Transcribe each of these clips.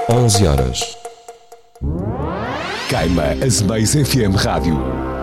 11 horas. Queima a Space FM Rádio.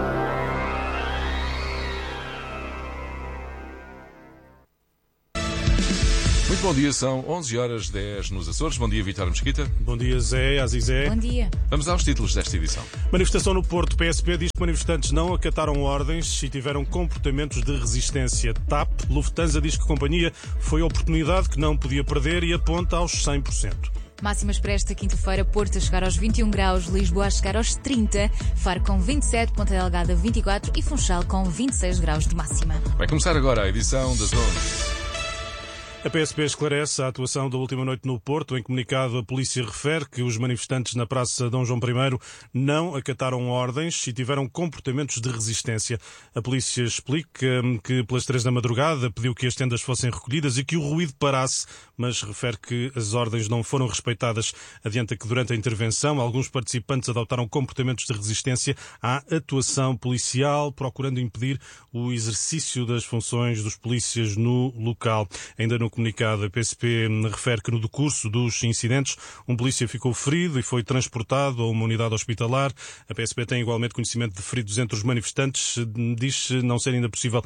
Muito bom dia, são 11 horas 10 nos Açores. Bom dia, Vítor Mesquita. Bom dia, Zé, Azizé. Bom dia. Vamos aos títulos desta edição. Manifestação no Porto. PSP diz que manifestantes não acataram ordens e tiveram comportamentos de resistência. TAP, Lufthansa, diz que a companhia foi a oportunidade que não podia perder e aponta aos 100%. Máximas para esta quinta-feira: Porto a chegar aos 21 graus, Lisboa a chegar aos 30, Faro com 27, Ponta Delgada 24 e Funchal com 26 graus de máxima. Vai começar agora a edição das 11. A PSP esclarece a atuação da última noite no Porto. Em comunicado, a polícia refere que os manifestantes na Praça Dom João I não acataram ordens e tiveram comportamentos de resistência. A polícia explica que pelas 3 da madrugada pediu que as tendas fossem recolhidas e que o ruído parasse, mas refere que as ordens não foram respeitadas. Adianta que durante a intervenção alguns participantes adotaram comportamentos de resistência à atuação policial, procurando impedir o exercício das funções dos polícias no local. Ainda no comunicado, a PSP refere que no decurso dos incidentes um polícia ficou ferido e foi transportado a uma unidade hospitalar. A PSP tem igualmente conhecimento de feridos entre os manifestantes. Diz não ser ainda possível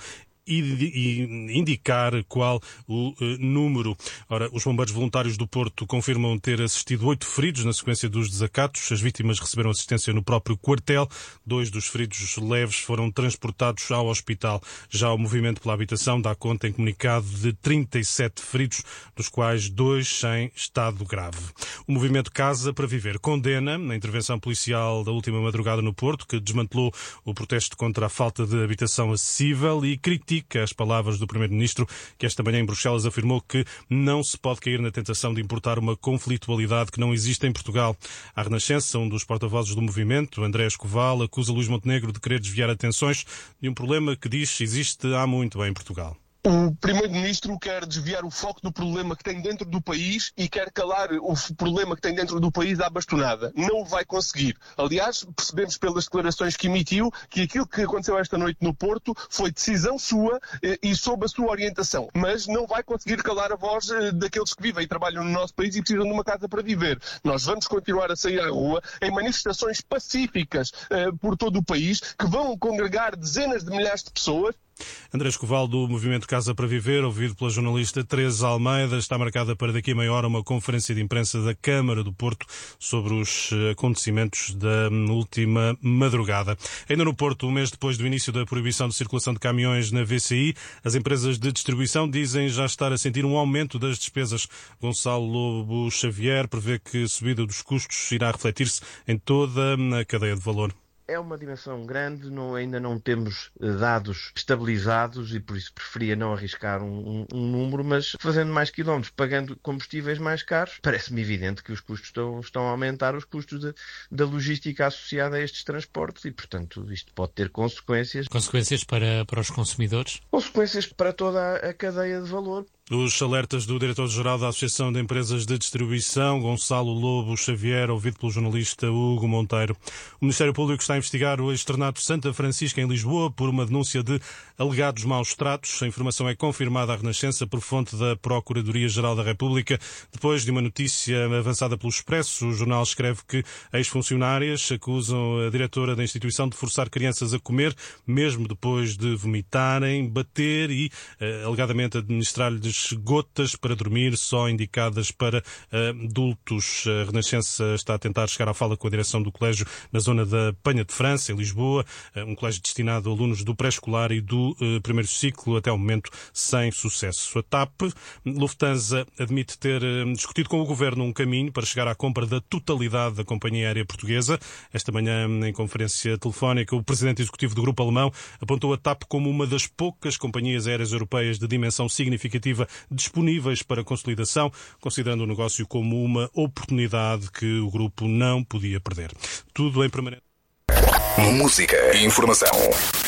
indicar qual o número. Ora, os bombeiros voluntários do Porto confirmam ter assistido 8 feridos na sequência dos desacatos. As vítimas receberam assistência no próprio quartel. 2 dos feridos leves foram transportados ao hospital. Já o Movimento pela Habitação dá conta em comunicado de 37 feridos, dos quais 2 em estado grave. O Movimento Casa para Viver condena a intervenção policial da última madrugada no Porto, que desmantelou o protesto contra a falta de habitação acessível, e critica as palavras do Primeiro-Ministro, que esta manhã em Bruxelas afirmou que não se pode cair na tentação de importar uma conflitualidade que não existe em Portugal. A Renascença, um dos porta-vozes do movimento, André Escoval, acusa Luís Montenegro de querer desviar atenções de um problema que diz existe há muito em Portugal. O Primeiro-Ministro quer desviar o foco do problema que tem dentro do país e quer calar o problema que tem dentro do país à bastonada. Não o vai conseguir. Aliás, percebemos pelas declarações que emitiu que aquilo que aconteceu esta noite no Porto foi decisão sua e sob a sua orientação. Mas não vai conseguir calar a voz daqueles que vivem e trabalham no nosso país e precisam de uma casa para viver. Nós vamos continuar a sair à rua em manifestações pacíficas por todo o país que vão congregar dezenas de milhares de pessoas. André Escoval, do Movimento Casa para Viver, ouvido pela jornalista Teresa Almeida. Está marcada para daqui a meia hora uma conferência de imprensa da Câmara do Porto sobre os acontecimentos da última madrugada. Ainda no Porto, um mês depois do início da proibição de circulação de caminhões na VCI, as empresas de distribuição dizem já estar a sentir um aumento das despesas. Gonçalo Lobo Xavier prevê que a subida dos custos irá refletir-se em toda a cadeia de valor. É uma dimensão grande, ainda não temos dados estabilizados e por isso preferia não arriscar um número, mas fazendo mais quilómetros, pagando combustíveis mais caros, parece-me evidente que os custos estão a aumentar, os custos da logística associada a estes transportes e, portanto, isto pode ter consequências. Consequências para os consumidores? Consequências para toda a cadeia de valor. Os alertas do Diretor-Geral da Associação de Empresas de Distribuição, Gonçalo Lobo Xavier, ouvido pelo jornalista Hugo Monteiro. O Ministério Público está a investigar o externato Santa Francisca, em Lisboa, por uma denúncia de alegados maus tratos. A informação é confirmada à Renascença por fonte da Procuradoria-Geral da República. Depois de uma notícia avançada pelo Expresso, o jornal escreve que ex-funcionárias acusam a diretora da instituição de forçar crianças a comer, mesmo depois de vomitarem, bater e, alegadamente, administrar-lhes gotas para dormir, só indicadas para adultos. A Renascença está a tentar chegar à fala com a direção do colégio na zona da Penha de França, em Lisboa, um colégio destinado a alunos do pré-escolar e do primeiro ciclo, até ao momento sem sucesso. A TAP, Lufthansa, admite ter discutido com o governo um caminho para chegar à compra da totalidade da companhia aérea portuguesa. Esta manhã, em conferência telefónica, o presidente executivo do grupo alemão apontou a TAP como uma das poucas companhias aéreas europeias de dimensão significativa disponíveis para consolidação, considerando o negócio como uma oportunidade que o grupo não podia perder. Tudo em permanente. Música e informação.